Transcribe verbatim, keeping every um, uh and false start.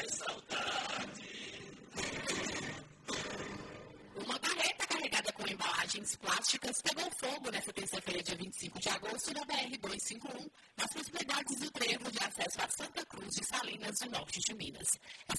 Uma carreta carregada com embalagens plásticas pegou fogo nesta terça-feira, dia vinte e cinco de agosto, na B R duzentos e cinquenta e um, nas proximidades do trevo de acesso a Santa Cruz de Salinas, no norte de Minas.